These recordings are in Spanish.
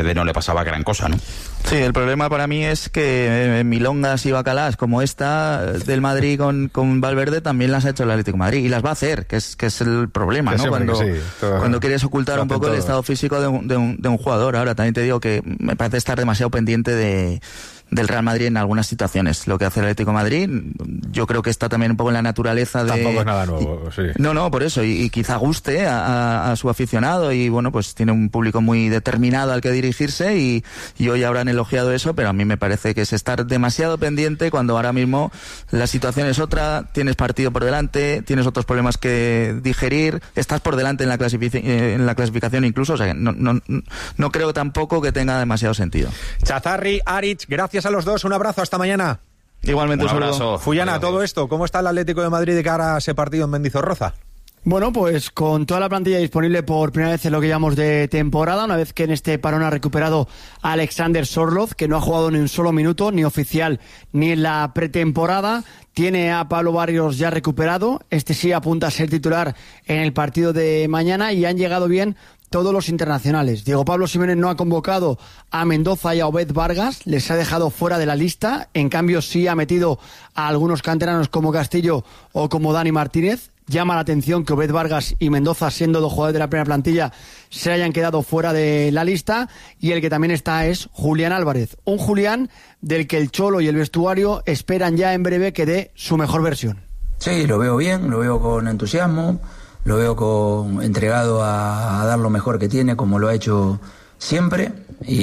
no le pasaba gran cosa, ¿no? Sí, el problema para mí es que milongas y bacalás como esta del Madrid con Valverde también las ha hecho el Atlético de Madrid y las va a hacer, que es el problema, ¿no? Cuando quieres ocultar un poco el estado físico de un jugador. Ahora también te digo que me parece estar demasiado pendiente del Real Madrid en algunas situaciones. Lo que hace el Atlético de Madrid, yo creo que está también un poco en la naturaleza de... Tampoco es nada nuevo, sí. No, por eso, y quizá guste a su aficionado, y bueno, pues tiene un público muy determinado al que dirigirse, y hoy habrán elogiado eso, pero a mí me parece que es estar demasiado pendiente cuando ahora mismo la situación es otra, tienes partido por delante, tienes otros problemas que digerir, estás por delante en la clasificación incluso, o sea que no creo tampoco que tenga demasiado sentido. Chazarri, Aritz, gracias a los dos, un abrazo, hasta mañana. Igualmente, un abrazo. Fullana, todo esto, ¿cómo está el Atlético de Madrid de cara a ese partido en Mendizorroza? Bueno, pues con toda la plantilla disponible por primera vez en lo que llamamos de temporada, una vez que en este parón ha recuperado a Alexander Sorloth, que no ha jugado ni un solo minuto, ni oficial, ni en la pretemporada. Tiene a Pablo Barrios ya recuperado, este sí apunta a ser titular en el partido de mañana, y han llegado bien todos los internacionales. Diego Pablo Simeone no ha convocado a Mendoza y a Obed Vargas, les ha dejado fuera de la lista, en cambio sí ha metido a algunos canteranos como Castillo o como Dani Martínez. Llama la atención que Obed Vargas y Mendoza, siendo dos jugadores de la primera plantilla, se hayan quedado fuera de la lista, y el que también está es Julián Álvarez, un Julián del que el Cholo y el vestuario esperan ya en breve que dé su mejor versión. Sí, lo veo bien, lo veo con entusiasmo, lo veo entregado a dar lo mejor que tiene, como lo ha hecho siempre,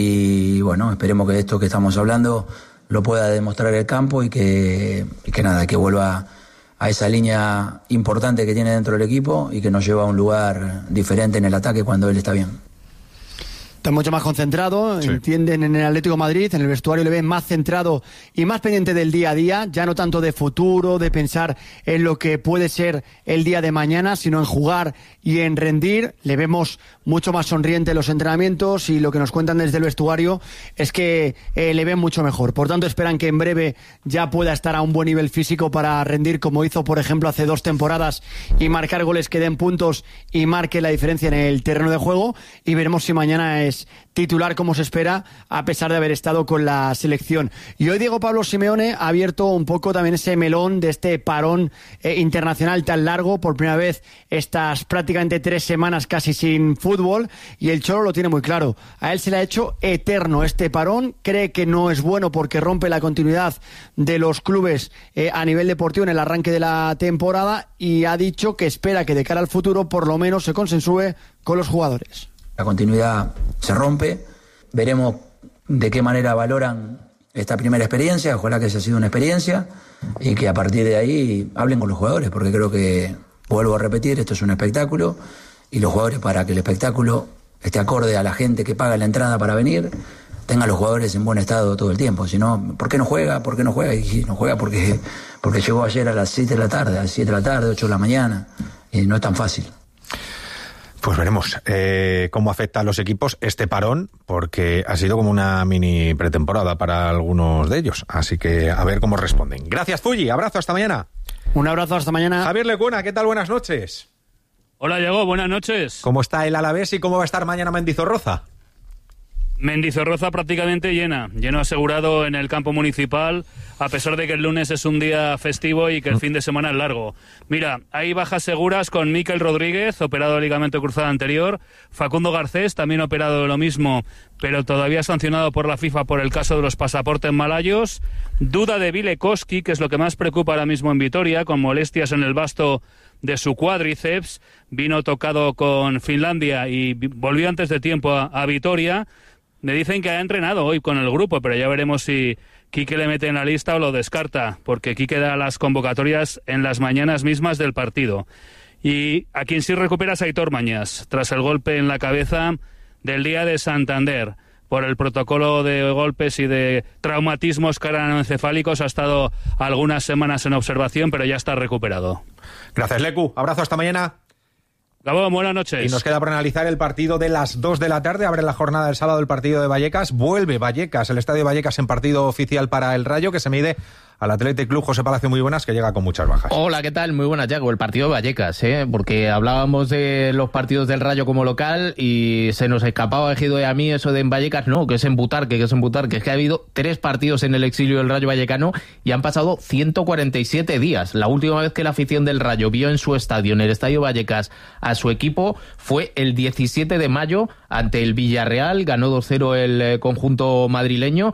y bueno, esperemos que esto que estamos hablando lo pueda demostrar el campo y que vuelva a esa línea importante que tiene dentro del equipo y que nos lleva a un lugar diferente en el ataque cuando él está bien. Está mucho más concentrado, sí. Entienden en el Atlético de Madrid, en el vestuario le ven más centrado y más pendiente del día a día, ya no tanto de futuro, de pensar en lo que puede ser el día de mañana, sino en jugar y en rendir. Le vemos mucho más sonriente en los entrenamientos, y lo que nos cuentan desde el vestuario es que le ven mucho mejor. Por tanto, esperan que en breve ya pueda estar a un buen nivel físico para rendir, como hizo, por ejemplo, hace 2 temporadas, y marcar goles que den puntos y marque la diferencia en el terreno de juego, y veremos si mañana es titular como se espera, a pesar de haber estado con la selección. Y hoy Diego Pablo Simeone ha abierto un poco también ese melón de este parón internacional tan largo, por primera vez estas prácticamente 3 semanas casi sin fútbol, y el Cholo lo tiene muy claro. A él se le ha hecho eterno este parón, cree que no es bueno porque rompe la continuidad de los clubes a nivel deportivo en el arranque de la temporada, y ha dicho que espera que de cara al futuro por lo menos se consensúe con los jugadores. La continuidad se rompe, veremos de qué manera valoran esta primera experiencia, ojalá que haya sido una experiencia y que a partir de ahí hablen con los jugadores, porque creo que, vuelvo a repetir, esto es un espectáculo, y los jugadores, para que el espectáculo esté acorde a la gente que paga la entrada para venir, tengan los jugadores en buen estado todo el tiempo. Si no, ¿por qué no juega? ¿Por qué no juega? Y no juega porque llegó ayer a las 7 de la tarde, a las 7 de la tarde, 8 de la mañana, y no es tan fácil. Pues veremos cómo afecta a los equipos este parón, porque ha sido como una mini pretemporada para algunos de ellos. Así que a ver cómo responden. Gracias, Fulli. Abrazo, hasta mañana. Un abrazo, hasta mañana. Javier Lecuona, ¿qué tal? Buenas noches. Hola, Diego, buenas noches. ¿Cómo está el Alavés y cómo va a estar mañana Mendizorroza? Mendizorroza prácticamente lleno asegurado en el campo municipal, a pesar de que el lunes es un día festivo y que el fin de semana es largo. Mira, hay bajas seguras con Mikel Rodríguez, operado de ligamento cruzado anterior, Facundo Garcés, también operado de lo mismo, pero todavía sancionado por la FIFA por el caso de los pasaportes malayos, duda de Vilekowski, que es lo que más preocupa ahora mismo en Vitoria, con molestias en el vasto de su cuádriceps, vino tocado con Finlandia y volvió antes de tiempo a Vitoria. Me dicen que ha entrenado hoy con el grupo, pero ya veremos si Quique le mete en la lista o lo descarta, porque Quique da las convocatorias en las mañanas mismas del partido. Y a quien sí recupera es Aitor Mañas, tras el golpe en la cabeza del día de Santander. Por el protocolo de golpes y de traumatismos craneoencefálicos ha estado algunas semanas en observación, pero ya está recuperado. Gracias, Lecu. Abrazo, hasta mañana. Gabón, buenas noches. Y nos queda por analizar el partido de las 2 de la tarde. Abre la jornada del sábado el partido de Vallecas. Vuelve Vallecas, el estadio de Vallecas en partido oficial para el Rayo, que se mide al Athletic Club. José Palacio, muy buenas, que llega con muchas bajas. Hola, ¿qué tal? Muy buenas, Yago. El partido de Vallecas, porque hablábamos de los partidos del Rayo como local y se nos escapaba Ejido y a mí eso de en Vallecas, no, que es en Butarque, es que ha habido 3 partidos en el exilio del Rayo vallecano y han pasado 147 días. La última vez que la afición del Rayo vio en su estadio, en el Estadio Vallecas, a su equipo fue el 17 de mayo ante el Villarreal, ganó 2-0 el conjunto madrileño,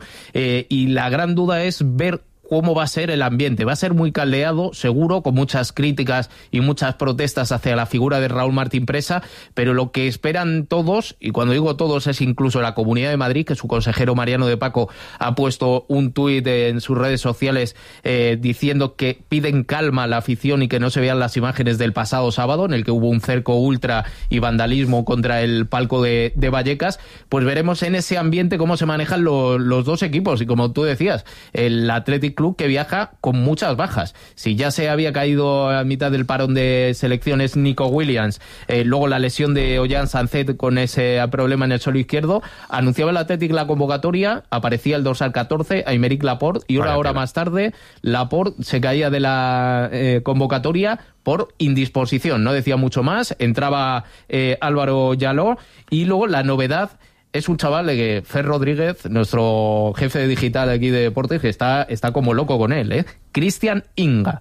y la gran duda es ver cómo va a ser el ambiente. Va a ser muy caldeado, seguro, con muchas críticas y muchas protestas hacia la figura de Raúl Martín Presa, pero lo que esperan todos, y cuando digo todos es incluso la Comunidad de Madrid, que su consejero Mariano de Paco ha puesto un tuit en sus redes sociales diciendo que piden calma a la afición y que no se vean las imágenes del pasado sábado, en el que hubo un cerco ultra y vandalismo contra el palco de Vallecas. Pues veremos en ese ambiente cómo se manejan los dos equipos, y como tú decías, el Athletic Club, que viaja con muchas bajas. Si ya se había caído a mitad del parón de selecciones Nico Williams, luego la lesión de Ollán Sancet con ese problema en el suelo izquierdo, anunciaba el Athletic la convocatoria, aparecía el dorsal 14, Aymeric Laporte, y una hora más tarde Laporte se caía de la convocatoria por indisposición, no decía mucho más, entraba Álvaro Yaló, y luego la novedad es un chaval de que Fer Rodríguez, nuestro jefe de digital aquí de deportes, que está como loco con él, Cristian Inga,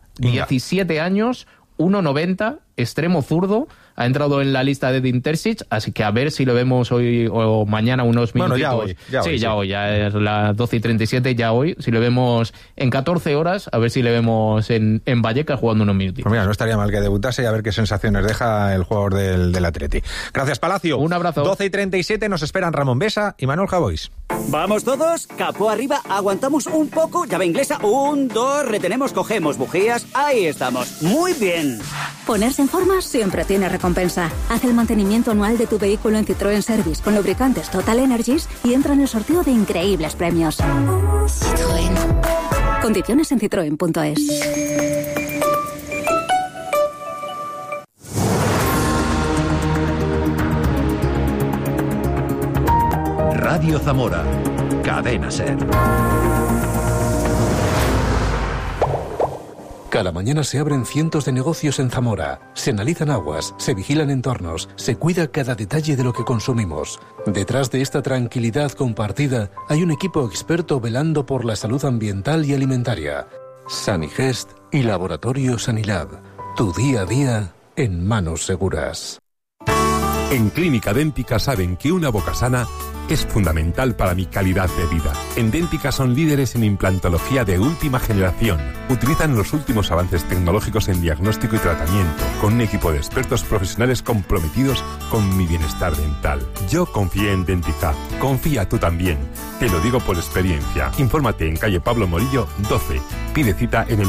17 años, 1,90, extremo zurdo, ha entrado en la lista de Edin Terzic, así que a ver si lo vemos hoy o mañana unos minutitos. Bueno, ya hoy, ya es las 12:37, ya hoy, si lo vemos en 14 horas, a ver si le vemos en Vallecas jugando unos minutitos. Pues mira, no estaría mal que debutase y a ver qué sensaciones deja el jugador del Atleti. Gracias, Palacio. Un abrazo. 12:37, nos esperan Ramón Besa y Manuel Javois. Vamos todos, capó arriba, aguantamos un poco, llave inglesa, 1, 2, retenemos, cogemos bujías, ahí estamos, muy bien. Ponerse en forma siempre tiene recompensa. Haz el mantenimiento anual de tu vehículo en Citroën Service con lubricantes Total Energies y entra en el sorteo de increíbles premios. Citroën. Condiciones en citroen.es. Radio Zamora, Cadena SER. Cada mañana se abren cientos de negocios en Zamora. Se analizan aguas, se vigilan entornos, se cuida cada detalle de lo que consumimos. Detrás de esta tranquilidad compartida hay un equipo experto velando por la salud ambiental y alimentaria. Sanigest y Laboratorio Sanilab. Tu día a día en manos seguras. En Clínica Dẹ́ntica saben que una boca sana es fundamental para mi calidad de vida. En Dẹ́ntica son líderes en implantología de última generación. Utilizan los últimos avances tecnológicos en diagnóstico y tratamiento, con un equipo de expertos profesionales comprometidos con mi bienestar dental. Yo confié en Dẹ́ntica. Confía tú también. Te lo digo por experiencia. Infórmate en calle Pablo Morillo 12. Pide cita en el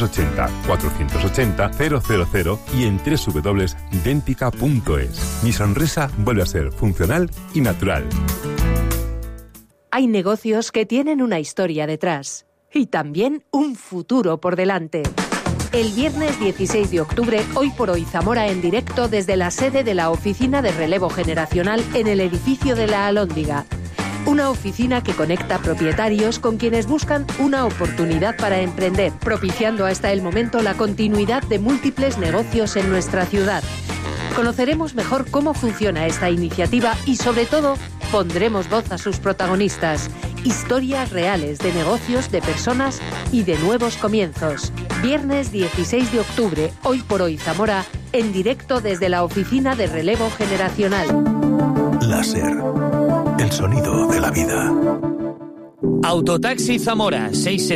980-480-000 y en www.dentica.es. Mi sonrisa vuelve a ser funcional y natural. Hay negocios que tienen una historia detrás y también un futuro por delante. El viernes 16 de octubre, Hoy por Hoy Zamora en directo desde la sede de la Oficina de Relevo Generacional en el edificio de la Alhóndiga. Una oficina que conecta propietarios con quienes buscan una oportunidad para emprender, propiciando hasta el momento la continuidad de múltiples negocios en nuestra ciudad. Conoceremos mejor cómo funciona esta iniciativa y, sobre todo, pondremos voz a sus protagonistas. Historias reales de negocios, de personas y de nuevos comienzos. Viernes 16 de octubre, Hoy por Hoy Zamora, en directo desde la Oficina de Relevo Generacional. Láser. El sonido de la vida. Autotaxi Zamora,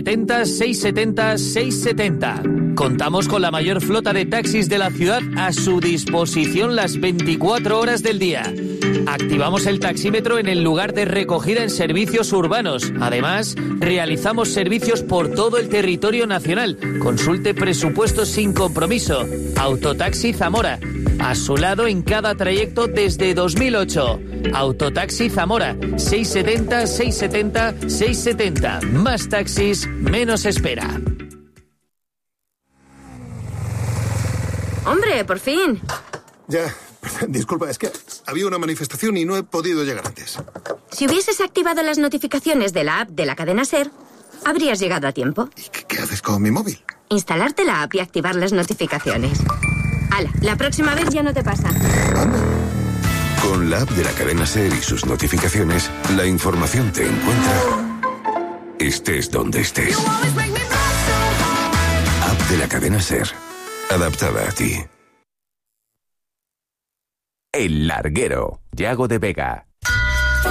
670-670-670. Contamos con la mayor flota de taxis de la ciudad a su disposición las 24 horas del día. Activamos el taxímetro en el lugar de recogida en servicios urbanos. Además, realizamos servicios por todo el territorio nacional. Consulte presupuestos sin compromiso. Autotaxi Zamora. A su lado en cada trayecto desde 2008. Autotaxi Zamora, 670-670-670. Más taxis, menos espera. ¡Hombre, por fin! Ya, disculpa, es que había una manifestación y no he podido llegar antes. Si hubieses activado las notificaciones de la app de la cadena SER, habrías llegado a tiempo. ¿Qué ¿Qué haces con mi móvil? Instalarte la app y activar las notificaciones. ¡Hala! La próxima vez ya no te pasa. Con la app de la cadena SER y sus notificaciones, la información te encuentra estés donde estés. App de la cadena SER. Adaptada a ti. El Larguero. Yago de Vega.